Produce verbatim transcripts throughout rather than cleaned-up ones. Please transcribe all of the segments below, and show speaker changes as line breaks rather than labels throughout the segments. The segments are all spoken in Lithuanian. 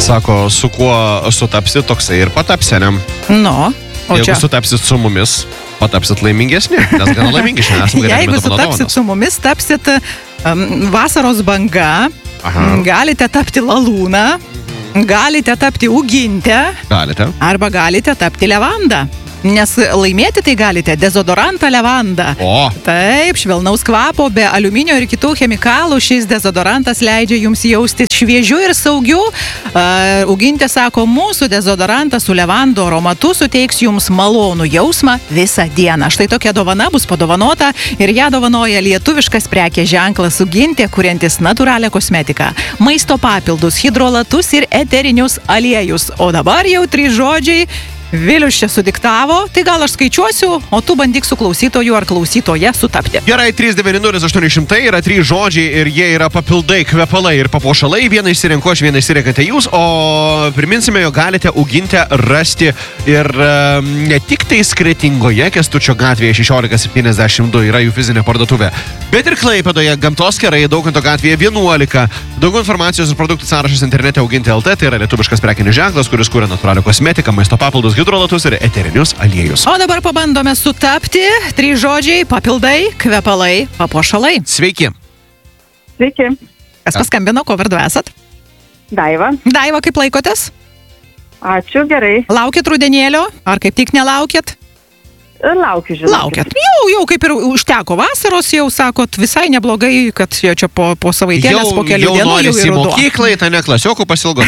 Sako, su kuo sutapsi, toksai ir patapsi, ne?
Nu, o
Jeigu
čia.
sutapsit su mumis, patapsit laimingesni, nes gana laimingi šiandien esame.
Jeigu sutapsit su mumis, tapsit um, vasaros banga,
Aha.
galite tapti lalūną, galite tapti ugintę,
Galite.
arba galite tapti levandą. Nes laimėti tai galite dezodorantą levandą.
O.
Taip, švelnaus kvapo, be aliuminio ir kitų chemikalų šis dezodorantas leidžia jums jausti šviežiu ir saugiu. Uh, Ugintė sako, mūsų dezodorantas su levando aromatu suteiks jums malonų jausmą visą dieną. Štai tokia dovana bus padovanota ir ją dovanoja lietuviškas prekės ženklas Ugintė, kuriantis natūralią kosmetiką, maisto papildus, hidrolatus ir eterinius aliejus. O dabar jau trys žodžiai. Vilius čia sudiktavo, tai gal aš skaičiuosiu, o tu bandyk su klausytoju ar klausytoje sutapti.
Gerai, trys devyni nulis aštuoni šimtai yra trys žodžiai ir jie yra papildai, kvepalai ir papuošalai. Vieną išsirenku aš, vieną išsirenkate jūs, o priminsime, jo galite Ugintę rasti ir um, ne tik tai Kretingoje, Kęstučio gatvėje šešiolika septyniasdešimt du yra jų fizinė parduotuvė, bet ir Klaipėdoje, Gamtos kerai, Daukanto gatvėje vienuolika. Daugiau informacijos ir produktų sąrašas internete Ugintė L T, tai yra lietuviškas prekinis ženklas, kuris kuria natūralią kosmetiką, maisto papildus, hidrolatus ir eterinius aliejus.
O dabar pabandome sutapti. Trys žodžiai, papildai, kvepalai, papuošalai.
Sveiki.
Sveiki,
Kas paskambino, ko vardu esat?
Daiva.
Daiva, kaip laikotės?
Ačiū, gerai.
Laukit rudenėlio? Ar kaip tik nelaukit?
Laukiu, žinau.
Laukit. Jau, jau kaip ir užteko vasaros, jau sakot, visai neblogai, kad jau čia po, po savaitėlės, po kelių
jau
dienų jau
norisi
ir
į
ruduo.
mokyklą, tai ne klasiokų pasilgo.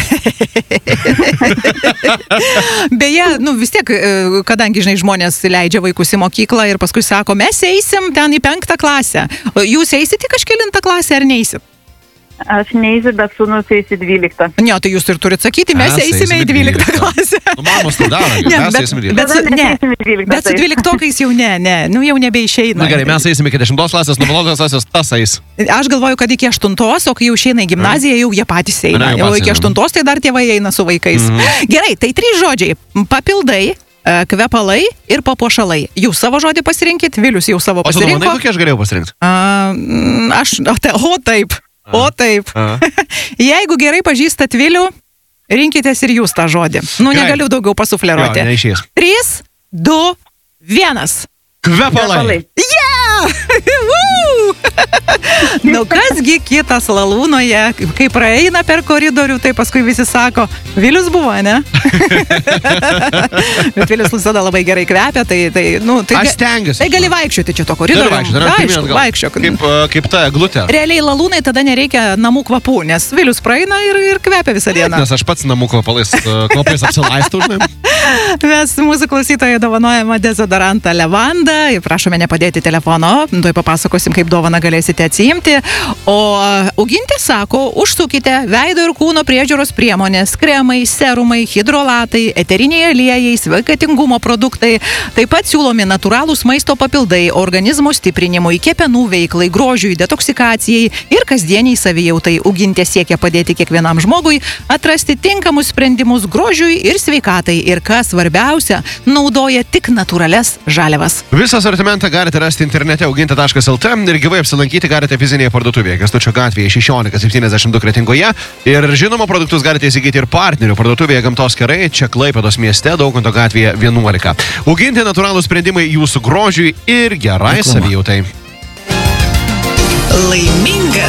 Beje, nu vis tiek, e, kadangi, žinai, žmonės leidžia vaikus į mokyklą ir paskui sako, mes eisim ten į penktą klasę. Jūs eisit į kažkelintą klasę ar neisit?
Aš neįsiu, bet sūnus eisi dvyliktą.
Ne, tai jūs ir turit sakyti, mes
Mes
eisime
eisime
į dvyliktą
dvyliktą.
klasę.
Nu, mamos tai daro,
Ne,
mes
bet,
eisime dvyliktą.
bet, su,
Tada mes
ne,
eisim į dvyliktą,
bet su
taip.
dvyliktokais jau ne, ne, nu jau nebeišeina.
Na gerai, mes eisime iki dešimtos klasės, nuo vienuoliktos klasės tas eis.
Aš galvoju, kad iki aštuntos, o kai jau išeina į gimnaziją, jau jie patys eina.
Ne, jau
Jau
patys
iki
eina.
aštuntos, tai dar tėvai eina su vaikais.
Mhm.
Gerai, tai trys žodžiai. Papildai, e, kvepalai ir papuošalai. Jūs savo žodį pasirinkit, Vilius jau savo
O tu numanai,
pasirinko.
kokie aš galėjau pasirinkti?
A, mm, aš, o, te, o taip, o taip.
A.
Jeigu gerai pažįstat Vilių, rinkitės ir jūs tą žodį. Nu,
Gerai.
negaliu daugiau pasufleruoti.
Jo, neišeis.
Trys, du, vienas.
Kvepalai.
Yeah! Woo! Nu kasgi kitas lalūnoje, kai praeina per koridorių, tai paskui visi sako, Vilius buvo, ne? Bet Vilius visada labai gerai kvepia, tai, tai, nu, tai,
Aš stengiuosi.
tai gali vaikščioti čia to koridorių.
Gerai, vaikščioti,
Aišku,
pirmyn atgal.
vaikščiok.
Kaip, uh, kaip ta glutė.
Realiai lalūnai tada nereikia namų kvapų, nes Vilius praeina ir, ir kvepia visą dieną.
Nes aš pats namų kvapalais, uh, kvapais apsilaistų, žinai.
Mes mūsų klausytojai dovanojame dezodorantą levandą ir prašome nepadėti telefono, tuoj papasakosim, kaip dovaną galėsite atsiimti. O Ugintė sako, užsukite veido ir kūno priežiūros priemonės, kremai, serumai, hidrolatai, eteriniai aliejai, sveikatingumo produktai, taip pat siūlomi natūralūs maisto papildai organizmo stiprinimui, kepenų veiklai, grožiui, detoksikacijai ir kasdieniai savijautai. Ugintė siekia padėti kiekvienam žmogui atrasti tinkamus sprendimus grožiui ir sveikatai ir kas svarbiausia, naudoja tik natūrales žaliavas.
Visą asortimentą galite rasti internete ugintė taškas el t ir gyvai apsilankyti galite fizinėje parduotuvėje Kęstučio gatvėje šešiolika septyniasdešimt du Kretingoje. Ir žinoma, produktus galite įsigyti ir partnerių parduotuvėje Gamtos kerai, čia Klaipėdos mieste, Daukanto gatvėje vienuolika. Ugintė natūralūs sprendimai jūsų grožiui ir gerai savijautai.
Laimingas